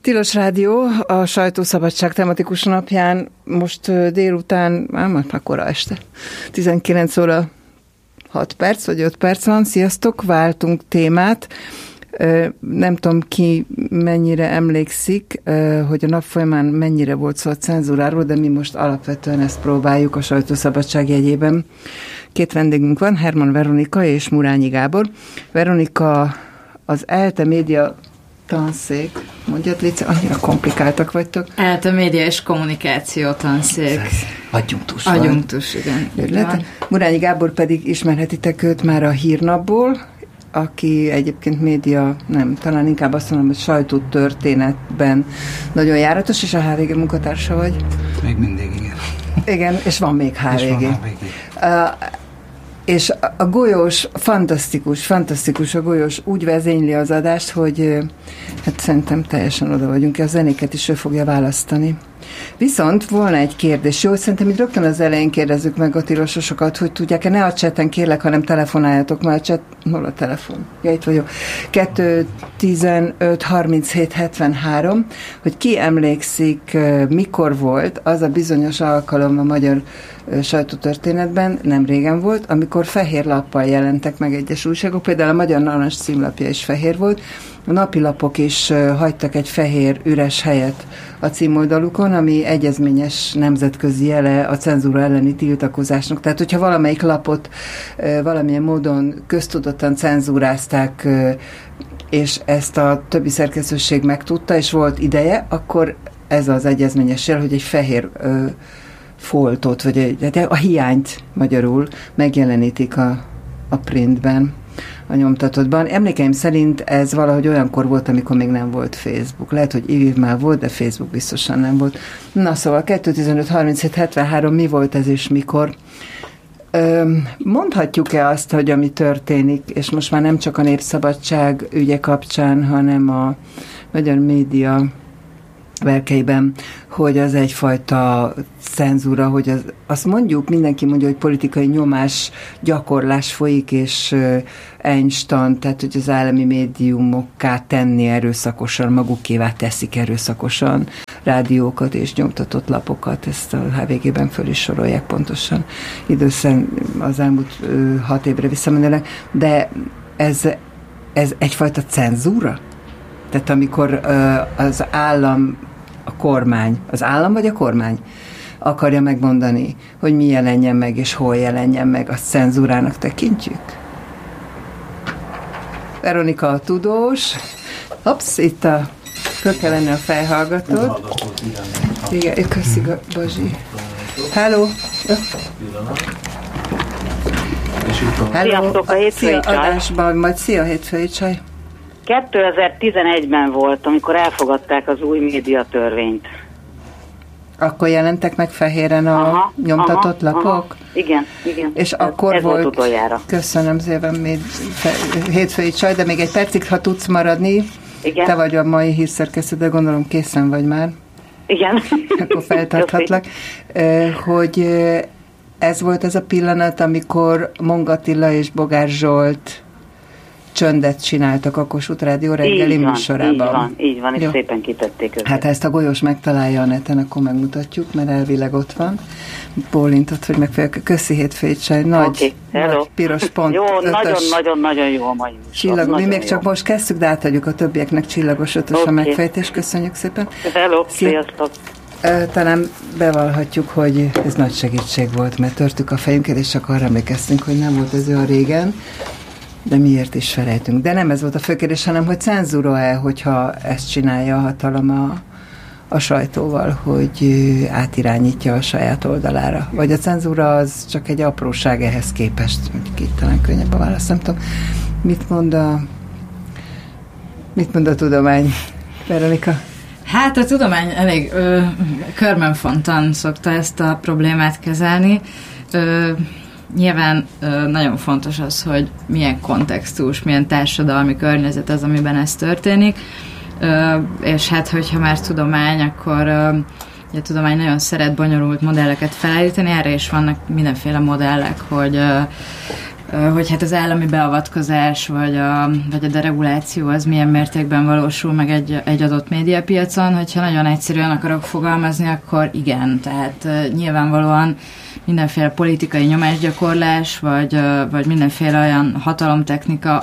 Tilos Rádió a sajtószabadság tematikus napján most délután, már kora este, 19 óra 6 perc vagy 5 perc van. Sziasztok, váltunk témát. Nem tudom ki mennyire emlékszik, hogy a nap folyamán mennyire volt szó a cenzúráról, de mi most alapvetően ezt próbáljuk a sajtószabadság jegyében. Két vendégünk van, Herman Veronika és Murányi Gábor. Veronika az ELTE Média tanszék, mondjad Lice, annyira komplikáltak vagytok. ELTE Média és Kommunikáció tanszék. Adjunktus, igen. Murányi Gábor pedig ismerhetitek őt már a Hírnapból, aki egyébként média, nem, talán inkább azt mondom, hogy sajtótörténetben nagyon járatos, és a HVG munkatársa vagy. Még mindig, igen. Igen, és van még HVG. És a Golyós, fantasztikus a Golyós úgy vezényli az adást, hogy hát szerintem teljesen oda vagyunk, a zenéket is ő fogja választani. Viszont volna egy kérdés, jó, szerintem itt rögtön az elején kérdezzük meg a tilososokat, hogy tudják-e, ne a chaten kérlek, hanem telefonáljatok, már a chat, hol a telefon? Ja, itt vagyok. 2-15-37-73, hogy ki emlékszik, mikor volt az a bizonyos alkalom a magyar sajtótörténetben, nem régen volt, amikor fehér lappal jelentek meg egyes újságok, például a Magyar Narancs címlapja is fehér volt, a napilapok is hagytak egy fehér üres helyet a címoldalukon, ami egyezményes nemzetközi jele a cenzúra elleni tiltakozásnak. Tehát, hogyha valamelyik lapot valamilyen módon köztudottan cenzúrázták, és ezt a többi szerkesztőség megtudta, és volt ideje, akkor ez az egyezményes jel, hogy egy fehér foltot, vagy a hiányt magyarul megjelenítik a printben, a nyomtatottban. Emlékeim szerint ez valahogy olyankor volt, amikor még nem volt Facebook. Lehet, hogy IVIV már volt, de Facebook biztosan nem volt. Na szóval 2-15-37-73 mi volt ez és mikor? Mondhatjuk-e azt, hogy ami történik, és most már nem csak a népszabadság ügye kapcsán, hanem a magyar média verkeiben, hogy az egyfajta cenzúra, hogy azt mondjuk, mindenki mondja, hogy politikai nyomás, gyakorlás folyik, és Einstein, tehát hogy az állami médiumokká tenni erőszakosan, magukévá teszik erőszakosan rádiókat és nyomtatott lapokat, ezt a HVG-ben föl is sorolják pontosan idősen az elmúlt 6 évre visszamenőleg, de ez egyfajta cenzúra? Tehát amikor az állam, a kormány, az állam vagy a kormány akarja megmondani, hogy mi jelenjen meg, és hol jelenjen meg, azt cenzúrának tekintjük? Veronika a tudós. Hops, itt föl kell lenni a fejhallgatót. Igen, köszi, Bazsi. Hello. Sziasztok, a hétfői csaj. Adásban, majd szia, hétfői csaj. 2011-ben volt, amikor elfogadták az új médiatörvényt. Akkor jelentek meg fehéren a nyomtatott lapok? Igen. És akkor ez volt utoljára. Köszönöm szépen, hétfői csaj, de még egy percig, ha tudsz maradni. Igen. Te vagy a mai hírszerkesztő, de gondolom készen vagy már. Igen. Akkor feltarthatlak. Hogy ez volt ez a pillanat, amikor Mong Attila és Bogár Zsolt csöndet csináltak a Kossuth Rádió reggeli műsorában. Így van, és szépen kitették őket. Hát ha ezt a Golyós megtalálja a neten, akkor megmutatjuk, mert elvileg ott van. Bólintott, hogy megfelelően. Köszi, hétfői csaj. Nagy piros pont. Jó, nagyon jó a mai műsor. Mi még csak most kezdtük, de átadjuk a többieknek csillagos ötös a megfejtés. Köszönjük szépen. Hello, sziasztok. Talán bevallhatjuk, hogy ez nagy segítség volt, mert törtük a fejünket, és csak arra emlékeztünk, hogy nem volt ez olyan régen, de miért is felejtünk. De nem ez volt a fő kérdés, hanem hogy cenzúra-e, hogyha ezt csinálja a hatalom a sajtóval, hogy átirányítja a saját oldalára. Vagy a cenzúra az csak egy apróság ehhez képest, mondjuk itt talán könnyebb a válasz, nem tudom. Mit mond a tudomány, Veronika? Hát a tudomány elég körmönfontan szokta ezt a problémát kezelni. Nyilván nagyon fontos az, hogy milyen kontextus, milyen társadalmi környezet az, amiben ez történik, és hát, hogyha már tudomány, akkor a tudomány nagyon szeret bonyolult modelleket felállítani, erre is vannak mindenféle modellek, hogy hát az állami beavatkozás vagy a dereguláció az milyen mértékben valósul meg egy adott médiapiacon. Hogyha nagyon egyszerűen akarok fogalmazni, akkor igen. Tehát nyilvánvalóan mindenféle politikai nyomásgyakorlás, vagy mindenféle olyan hatalomtechnika,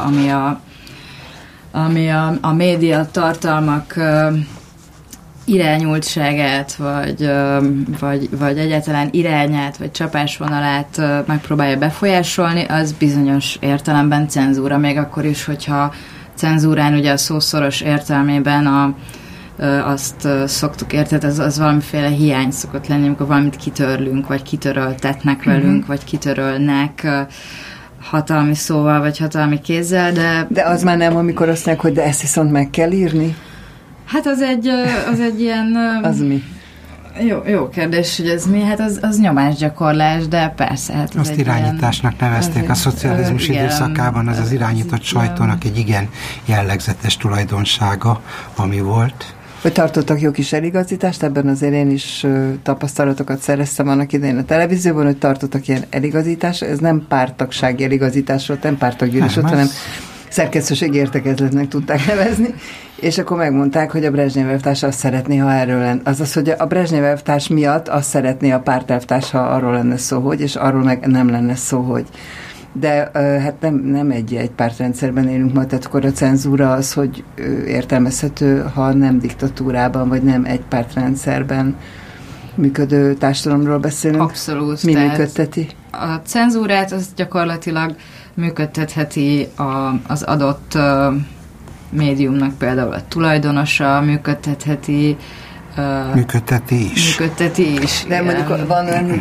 ami a média tartalmak irányultságát, vagy egyáltalán irányát, vagy csapásvonalát megpróbálja befolyásolni, az bizonyos értelemben cenzúra, még akkor is, hogyha cenzúrán ugye a szószoros értelmében azt szoktuk érteni, az valamiféle hiány szokott lenni, amikor valamit kitörlünk, vagy kitöröltetnek velünk, vagy kitörölnek hatalmi szóval, vagy hatalmi kézzel, de az már nem, amikor azt mondják, hogy de ezt viszont meg kell írni? Hát az egy ilyen... Az mi? Jó kérdés, hogy ez mi? Hát az nyomásgyakorlás, de persze. Hát azt irányításnak nevezték a szocializmus időszakában, az irányított sajtónak egy igen jellegzetes tulajdonsága, ami volt. Hogy tartottak jó kis eligazítást, ebben azért én is tapasztalatokat szereztem annak idején a televízióban, hogy tartottak ilyen eligazítást, ez nem párttagsági eligazítás volt, nem párttaggyűlés volt, hanem szerkesztőségi értekezletnek tudták nevezni, és akkor megmondták, hogy a Brezsnyev elvtárs azt szeretné, ha erről lenne. Azaz, hogy a Brezsnyev elvtárs miatt azt szeretné a pártelvtárs, ha arról lenne szó, hogy, és arról meg nem lenne szó, hogy. De hát nem egy pártrendszerben élünk ma, tehát akkor a cenzúra az, hogy értelmezhető, ha nem diktatúrában, vagy nem egy pártrendszerben működő társadalomról beszélünk. Abszolút. Mi működteti? A cenzúrát az gyakorlatilag működtetheti az adott médiumnak például a tulajdonosa, működteti is. De igen. Mondjuk van olyan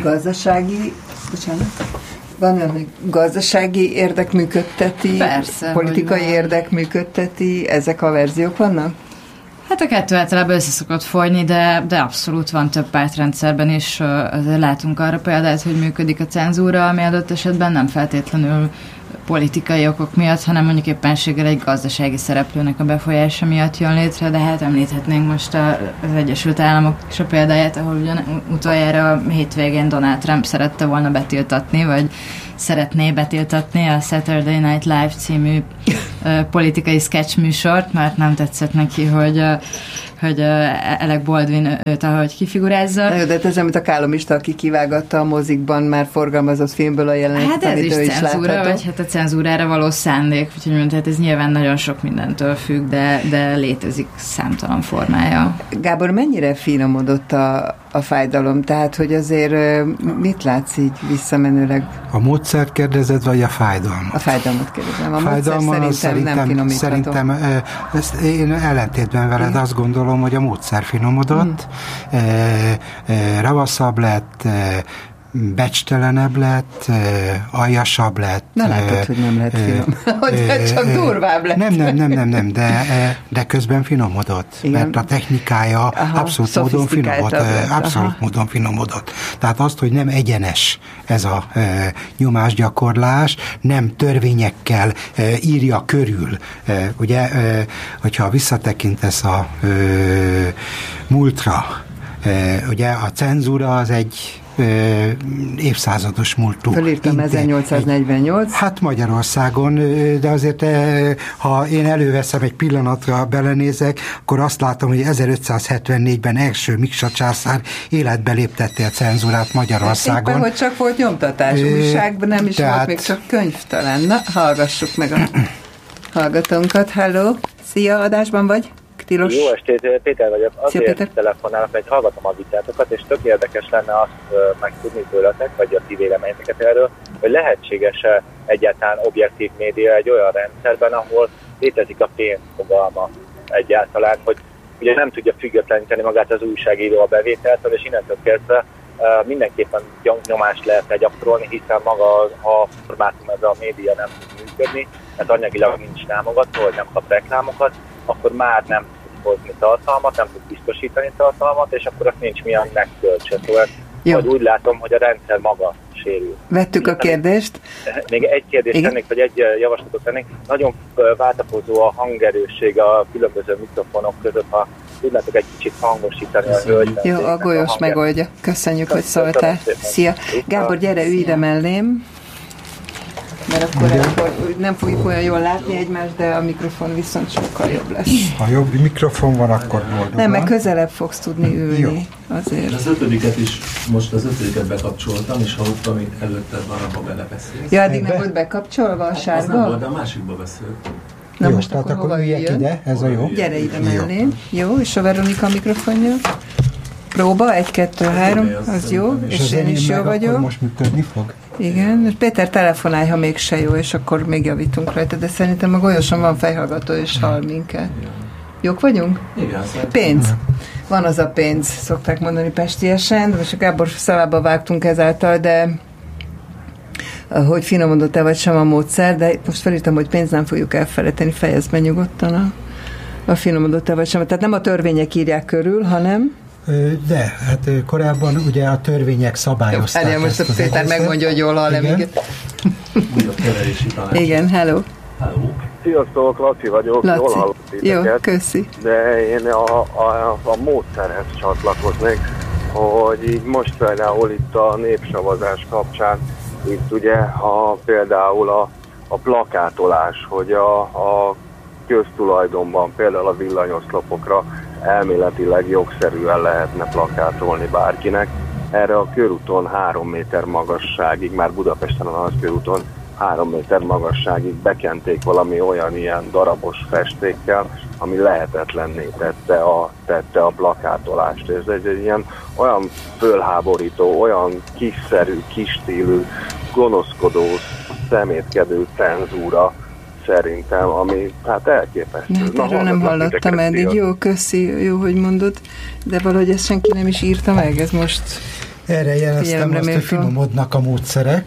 gazdasági érdek működteti, persze, politikai érdek működteti, ezek a verziók vannak? Hát a kettő általában össze szokott folyni, de abszolút van több pártrendszerben is. Azért látunk arra példát, hogy működik a cenzúra, ami adott esetben nem feltétlenül politikai okok miatt, hanem mondjuk éppenséggel egy gazdasági szereplőnek a befolyása miatt jön létre, de hát említhetnénk most az Egyesült Államok is a példáját, ahol ugyan utoljára hétvégén Donald Trump szerette volna betiltatni, vagy szeretné betiltatni a Saturday Night Live című politikai sketch műsort, mert nem tetszett neki, hogy Alec Baldwin őt ahogy kifigurázza. Na jó, de ez amit a kálomista, aki kivágatta a mozikban már forgalmazott filmből a jelenetet, hát ez is cenzúra, vagy hát a cenzúrára való szándék, úgyhogy tehát ez nyilván nagyon sok mindentől függ, de létezik számtalan formája. Gábor, mennyire finomodott a fájdalom? Tehát, hogy azért mit látsz így visszamenőleg? A módszert kérdezed, vagy a fájdalmat? A fájdalmat kérdezem. A fájdalmat szerintem nem finomítható. Szerintem én ellentétben veled azt gondolom, hogy a módszer finomodott, ravaszabb lett, becstelenebb lett, aljasabb lett. Na látod, hogy nem lett finom. Hogy csak durvább lett. Nem, de közben finomodott. Igen. Mert a technikája abszolút módon finomodott. Tehát azt, hogy nem egyenes ez a nyomásgyakorlás, nem törvényekkel írja körül. Ugye, hogyha visszatekintesz a múltra, ugye a cenzúra az egy évszázados múltú. Fölírtam 1848. Hát Magyarországon, de azért ha én előveszem egy pillanatra, belenézek, akkor azt látom, hogy 1574-ben első Miksa császár életbe léptette a cenzúrát Magyarországon. Éppen, hogy csak volt nyomtatás, újságban nem is volt, még csak könyv talán. Na, hallgassuk meg a hallgatónkat. Halló, szia, adásban vagy? Tilos. Jó estét, Péter vagyok. Azért telefonálok, mert hallgatom a vitátokat, és tök érdekes lenne azt megtudni tőletek, vagy a ti véleményeket erről, hogy lehetséges-e egyáltalán objektív média egy olyan rendszerben, ahol létezik a pénz fogalma egyáltalán, hogy ugye nem tudja függetleníteni magát az újságíró a bevételtől, és innentől kezdve mindenképpen nyomást lehetne gyakorolni, hiszen maga a formátum, ez a média nem tud működni, mert anyagilag nincs támogatva, vagy nem kap reklámokat, akkor már nem tud hozni tartalmat, nem tud biztosítani tartalmat, és akkor azt nincs milyen megtöltse. Szóval úgy látom, hogy a rendszer maga sérül. Vettük a kérdést. Még egy kérdést tennék, vagy egy javaslatot tennék. Nagyon váltakozó a hangerősség a különböző mikrofonok között, ha tudnátok egy kicsit hangosítani a hölgynek. Jó, a Golyós megoldja. Köszönjük, hogy szóltál. Szia. Gábor, gyere, ülj ide mellém. mert akkor nem fogjuk olyan jól látni egymást, de a mikrofon viszont sokkal jobb lesz. Ha jobb mikrofon van, akkor boldog. Nem, mert közelebb fogsz tudni ülni. Jó. Azért. Az ötödiket is, most az ötödiket bekapcsoltam, és hallottam, amit előtte van, abba belebeszélsz. Ja, addig nem volt bekapcsolva a sárga? Az nem volt, de a másikba beszélt. Na jó, most tehát akkor üljek ide, ez a jó. Gyere ide mellé. Jó, és a Veronika mikrofonja. Próba, 1, 2, 3, az jó, és én is jó vagyok. Most működni fog? Igen, Péter telefonálj, ha mégse jó, és akkor még javítunk rajta, de szerintem meg olyosan van fejhallgató, és hall minket. Jók vagyunk? Igen. Pénz. Van az a pénz, szokták mondani pestiesen, most a Gábor szavába vágtunk ezáltal, de hogy finomodott-e vagy sem a módszer, de most felírtam, hogy pénzt nem fogjuk elfelejteni, fejezd be nyugodtan a finomodott-e vagy sem. Tehát nem a törvények írják körül, hanem... De, hát korábban ugye a törvények szabályozták. Jó, most a Péter megmondja, hogy jól hall-e minket. Igen, hello. Hello. Sziasztok, Laci vagyok, Laci. Jól hallok titeket. Jó, köszi. De én a módszerhez csatlakoznék, hogy így most például itt a népszavazás kapcsán, itt ugye például a plakátolás, hogy a köztulajdonban például a villanyoszlopokra elméletileg jogszerűen lehetne plakátolni bárkinek. Erre a körúton 3 méter magasságig, már Budapesten a nagykörúton 3 méter magasságig bekenték valami olyan ilyen darabos festékkel, ami lehetetlenné tette a plakátolást. Ez egy ilyen olyan fölháborító, olyan kiszerű, kisstílű, gonoszkodó, szemétkedő cenzúra szerintem, ami hát elképesztő. Erről nem hallottam eddig. Jó, köszi, jó, hogy mondod, de valahogy ezt senki nem is írta meg, ez most... Erre jeleztem azt, hogy finomodnak a módszerek,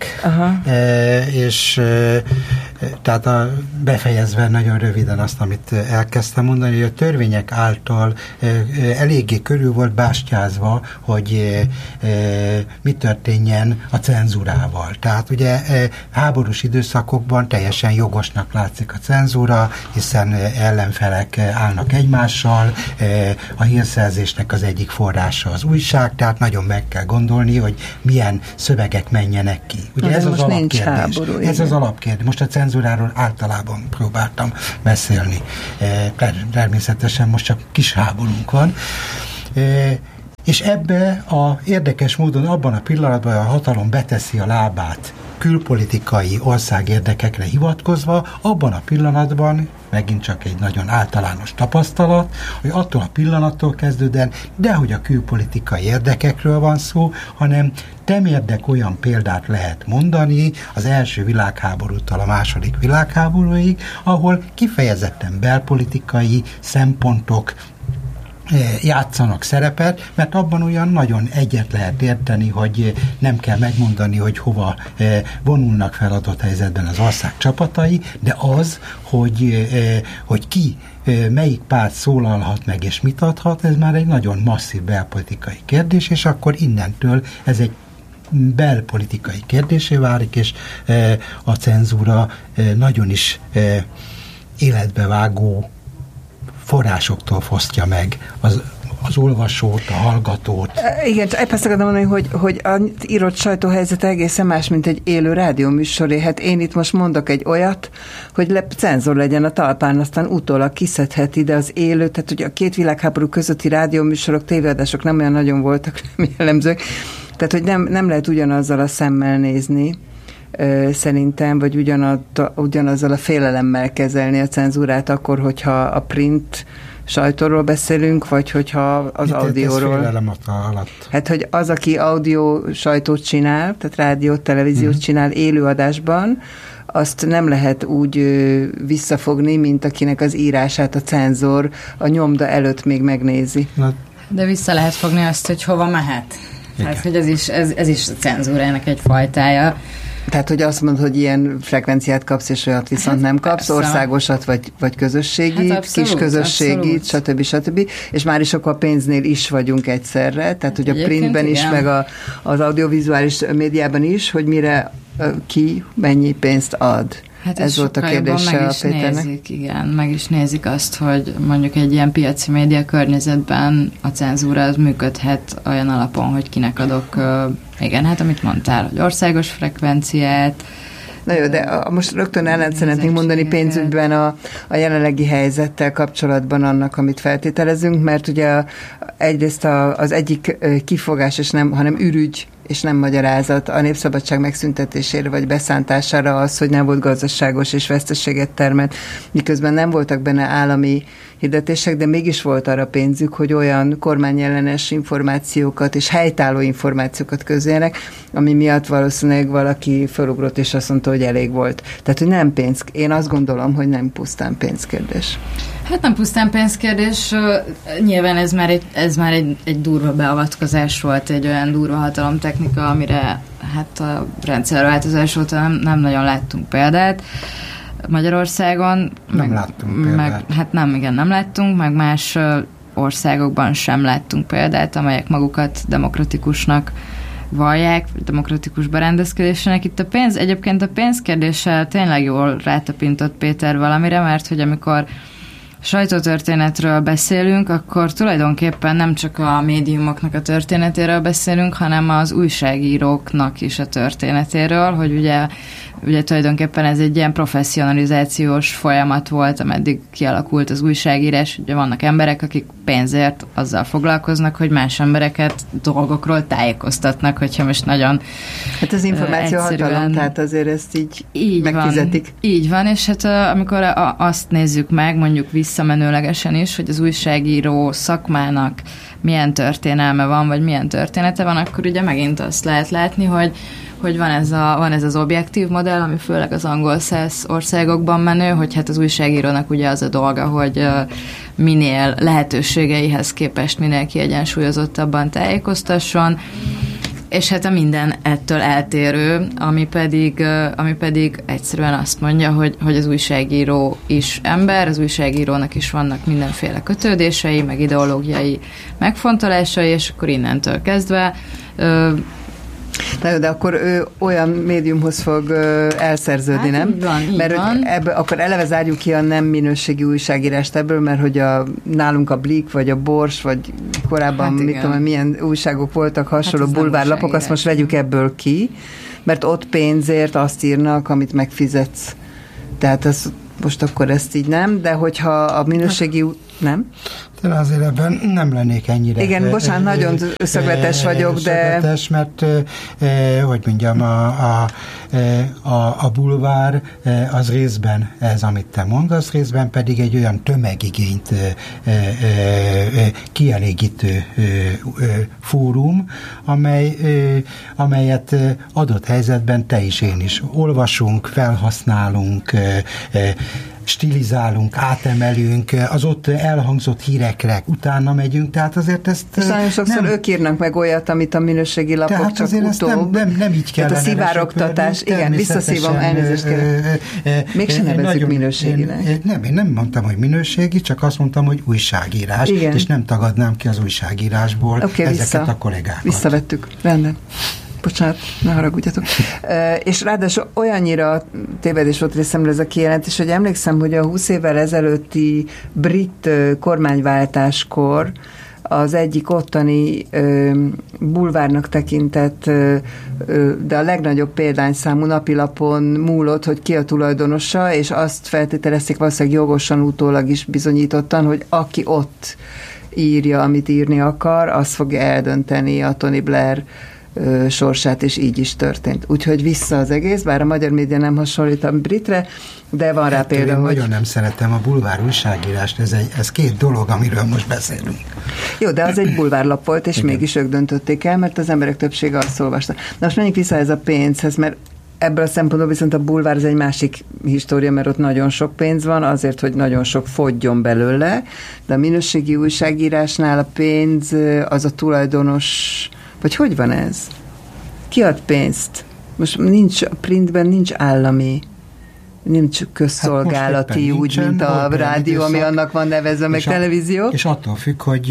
és tehát befejezve nagyon röviden azt, amit elkezdtem mondani, hogy a törvények által eléggé körül volt bástyázva, hogy mi történjen a cenzúrával. Tehát ugye háborús időszakokban teljesen jogosnak látszik a cenzúra, hiszen ellenfelek állnak egymással, a hírszerzésnek az egyik forrása az újság, tehát nagyon meg kell gondolni, hogy milyen szövegek menjenek ki. Ugye ez az alapkérdés. Háború, ez az alapkérdés. Most a cenzúráról általában próbáltam beszélni. Természetesen most csak kis háborúnk van. És ebbe a érdekes módon abban a pillanatban a hatalom beteszi a lábát külpolitikai országérdekekre hivatkozva, abban a pillanatban megint csak egy nagyon általános tapasztalat, hogy attól a pillanattól kezdődően, dehogy a külpolitikai érdekekről van szó, hanem temérdek olyan példát lehet mondani az első világháborútól a második világháborúig, ahol kifejezetten belpolitikai szempontok játszanak szerepet, mert abban olyan nagyon egyet lehet érteni, hogy nem kell megmondani, hogy hova vonulnak fel adott helyzetben az ország csapatai, de az, hogy ki melyik párt szólalhat meg és mit adhat, ez már egy nagyon masszív belpolitikai kérdés, és akkor innentől ez egy belpolitikai kérdésé válik, és a cenzúra nagyon is életbevágó forrásoktól fosztja meg az olvasót, a hallgatót. Igen, ezt akartam mondani, hogy az írott sajtóhelyzet egészen más, mint egy élő rádióműsoré. Hát én itt most mondok egy olyat, hogy cenzor legyen a talpán, aztán utólag kiszedhet ide az élő, tehát ugye a két világháború közötti rádióműsorok, tévéadások nem olyan nagyon voltak, nem jellemzők, tehát hogy nem lehet ugyanazzal a szemmel nézni, szerintem, vagy ugyanazzal a félelemmel kezelni a cenzúrát akkor, hogyha a print sajtóról beszélünk, vagy hogyha az audióról. Ez félelem alatt. Hát, hogy az, aki audio sajtót csinál, tehát rádiót, televíziót csinál élőadásban, azt nem lehet úgy visszafogni, mint akinek az írását a cenzor a nyomda előtt még megnézi. De vissza lehet fogni azt, hogy hova mehet. Hát, hogy ez is a cenzúrának egy fajtája. Tehát, hogy azt mondod, hogy ilyen frekvenciát kapsz, és olyat viszont nem kapsz, persze. Országosat, vagy közösségit, hát abszolút, kis közösségit, stb. És már is akkor a pénznél is vagyunk egyszerre, tehát, hogy egyébként a printben is, meg az audiovizuális médiában is, hogy mire ki mennyi pénzt ad. Hát ez volt a kérdése a Péternek. Igen, meg is nézik azt, hogy mondjuk egy ilyen piaci média környezetben a cenzúra az működhet olyan alapon, hogy kinek adok, igen, hát amit mondtál, hogy országos frekvenciát, Na jó, de most rögtön ellent szeretnénk mondani pénzügyben a jelenlegi helyzettel kapcsolatban annak, amit feltételezünk, mert ugye egyrészt az egyik kifogás, és nem, hanem ürügy, és nem magyarázat a népszabadság megszüntetésére vagy beszántására az, hogy nem volt gazdaságos és veszteséget termelt, miközben nem voltak benne állami hirdetések, de mégis volt arra pénzük, hogy olyan kormányellenes információkat és helytálló információkat közöljenek, ami miatt valószínűleg valaki felugrott és azt mondta, hogy elég volt. Tehát, hogy nem pénz. Én azt gondolom, hogy nem pusztán pénzkérdés. Hát nem pusztán pénzkérdés, nyilván ez már egy durva beavatkozás volt, egy olyan durva hatalomtechnika, amire hát a rendszerváltozás óta nem nagyon láttunk példát Magyarországon. Nem láttunk példát. Hát nem láttunk, meg más országokban sem láttunk példát, amelyek magukat demokratikusnak vallják, demokratikus berendezkedésének. Itt egyébként a pénzkérdéssel tényleg jól rátapintott Péter valamire, mert hogy amikor sajtótörténetről beszélünk, akkor tulajdonképpen nem csak a médiumoknak a történetéről beszélünk, hanem az újságíróknak is a történetéről, hogy ugye tulajdonképpen ez egy ilyen professzionalizációs folyamat volt, ameddig kialakult az újságírás. Ugye vannak emberek, akik pénzért azzal foglalkoznak, hogy más embereket dolgokról tájékoztatnak, hogyha most nagyon hát az információ hatalom, tehát azért ezt így megfizetik. Van, így van, és hát amikor azt nézzük meg, mondjuk visszamenőlegesen is, hogy az újságíró szakmának milyen történelme van, vagy milyen története van, akkor ugye megint azt lehet látni, hogy van ez az objektív modell, ami főleg az angol száz országokban menő, hogy hát az újságírónak ugye az a dolga, hogy minél lehetőségeihez képest minél kiegyensúlyozottabban tájékoztasson, és hát a minden ettől eltérő, ami pedig egyszerűen azt mondja, hogy az újságíró is ember, az újságírónak is vannak mindenféle kötődései, meg ideológiai megfontolásai, és akkor innentől kezdve de akkor ő olyan médiumhoz fog elszerződni, nem? Mert akkor eleve zárjuk ki a nem minőségi újságírást ebből, mert hogy nálunk a Blik, vagy a Bors, vagy korábban mit tudom, milyen újságok voltak, hasonló bulvárlapok, azt most vegyük ebből ki, mert ott pénzért azt írnak, amit megfizetsz. Tehát ez, most akkor ezt így nem, de hogyha a minőségi nem? De azért ebben nem lennék ennyire. Igen, bocsánat, nagyon szögletes vagyok, de... Szögletes, mert, hogy mondjam, a bulvár az részben ez, amit te mondasz, részben pedig egy olyan tömegigényt kielégítő fórum, amelyet adott helyzetben te is, én is olvasunk, felhasználunk, stilizálunk, átemelünk, az ott elhangzott hírekre utána megyünk, tehát azért ezt... És nagyon sokszor ők írnak meg olyat, amit a minőségi lapok tehát csak utóbb. Nem így kellene. Tehát a szivárogtatás, igen, visszaszívom, elnézést kérek. Mégsem nevezzük minőséginek. Én nem mondtam, hogy minőségi, csak azt mondtam, hogy újságírás, igen. És nem tagadnám ki az újságírásból ezeket a kollégákat. Visszavettük, rendben. Bocsánat, ne haragudjatok. És ráadásul olyannyira tévedés volt részemről ez a kijelentés, hogy emlékszem, hogy a 20 évvel ezelőtti brit kormányváltáskor az egyik ottani bulvárnak tekintett, de a legnagyobb példányszámú napilapon múlott, hogy ki a tulajdonosa, és azt feltételezték valószínűleg jogosan utólag is bizonyítottan, hogy aki ott írja, amit írni akar, az fogja eldönteni a Tony Blair sorsát, és így is történt. Úgyhogy vissza az egész, bár a magyar média nem hasonlít a britre, de van rá példa, hogy... Nagyon nem szeretem a bulvár újságírást, ez két dolog, amiről most beszélünk. Jó, de az egy bulvárlap volt, és igen. Mégis ők döntötték el, mert az emberek többsége azt olvasta. Na most menjünk vissza ez a pénzhez, mert ebből a szempontból viszont a bulvár ez egy másik história, mert ott nagyon sok pénz van, azért, hogy nagyon sok fogjon belőle, de a minőségi újságírásnál a pénz az a tulajdonos. Vagy hogy van ez? Ki ad pénzt? Most nincs, a printben nincs állami, nincs közszolgálati, hát úgy, mint a rádió, ami annak van nevezve, meg televízió. És attól függ, hogy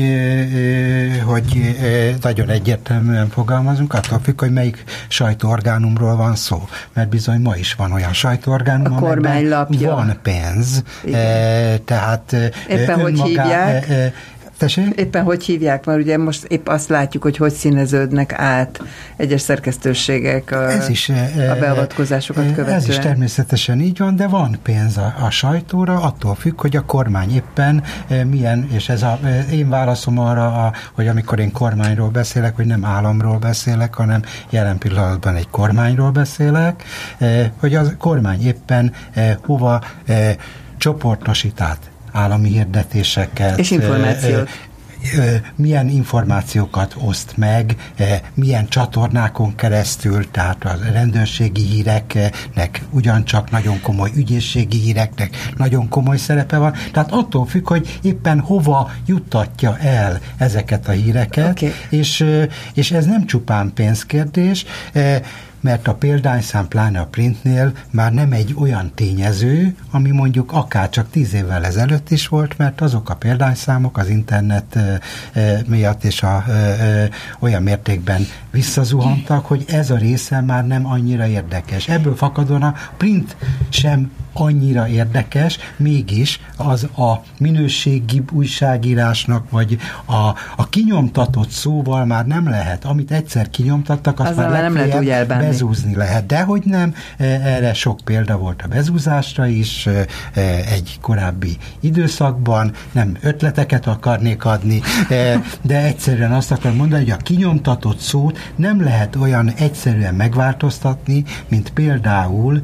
nagyon egyértelműen fogalmazunk, attól függ, hogy melyik sajtóorgánumról van szó. Mert bizony ma is van olyan sajtóorgánum, amelyben van pénz. Tehát éppen hogy hívják? Tessék? Éppen hogy hívják, mert ugye most épp azt látjuk, hogy színeződnek át egyes szerkesztőségek a beavatkozásokat követően. Ez is természetesen így van, de van pénz a sajtóra, attól függ, hogy a kormány éppen milyen, és én válaszom arra, hogy amikor én kormányról beszélek, hogy nem államról beszélek, hanem jelen pillanatban egy kormányról beszélek, hogy a kormány éppen hova csoportosít át állami hirdetéseket. És információt. Milyen információkat oszt meg, milyen csatornákon keresztül, tehát a rendőrségi híreknek ugyancsak nagyon komoly ügyészségi híreknek nagyon komoly szerepe van. Tehát attól függ, hogy éppen hova juttatja el ezeket a híreket, okay. És ez nem csupán pénzkérdés, mert a példányszám, pláne a printnél már nem egy olyan tényező, ami mondjuk akár csak 10 évvel ezelőtt is volt, mert azok a példányszámok az internet miatt és olyan mértékben visszazuhantak, hogy ez a része már nem annyira érdekes. Ebből fakadóan a print sem annyira érdekes, mégis az a minőségi újságírásnak, vagy a kinyomtatott szóval már nem lehet. Amit egyszer kinyomtattak, azt már nem lehet úgy elbánni. Bezúzni lehet. De hogy nem, erre sok példa volt a bezúzásra is, egy korábbi időszakban, nem ötleteket akarnék adni, de egyszerűen azt akarom mondani, hogy a kinyomtatott szót nem lehet olyan egyszerűen megváltoztatni, mint például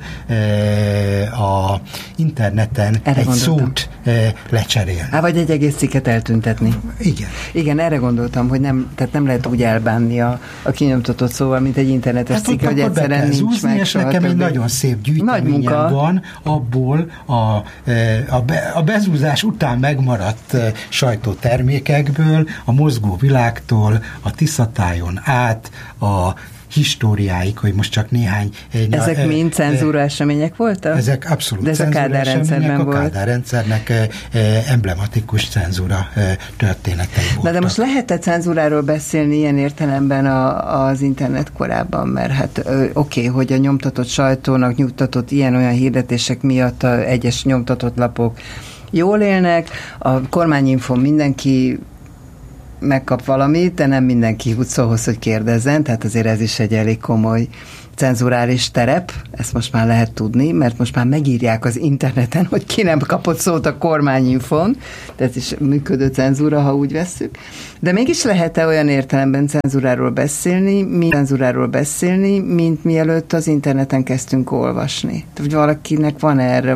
a interneten egy szót lecserélni. Vagy egy egész cikket eltüntetni. Igen. Igen, erre gondoltam, hogy tehát nem lehet úgy elbánni a kinyomtatott szóval, mint egy internetes cikk, hogy egyszerűen nincs meg. És nekem egy nagyon szép gyűjteményem van, abból a bezúzás után megmaradt sajtótermékekből, a Mozgó Világtól, a Tiszatájon át, a históriáig, hogy most csak néhány... Ezek mind cenzúra események voltak? Ezek abszolút de ez cenzúra a Kádár események, volt. A Kádár rendszernek emblematikus cenzúra történetei voltak. De most lehet-e cenzúráról beszélni ilyen értelemben az internet korában? Mert hát oké, hogy a nyomtatott sajtónak nyugtatott ilyen-olyan hirdetések miatt egyes nyomtatott lapok jól élnek, a kormányinfon mindenki megkap valamit, de nem mindenki jut szóhoz, hogy kérdezzen, tehát azért ez is egy elég komoly cenzurális terep, ezt most már lehet tudni, mert most már megírják az interneten, hogy ki nem kapott szót a kormányinfon, tehát ez is működő cenzúra, ha úgy vesszük. De mégis lehet-e olyan értelemben cenzúráról beszélni, mint mielőtt az interneten kezdtünk olvasni? Tehát valakinek van erre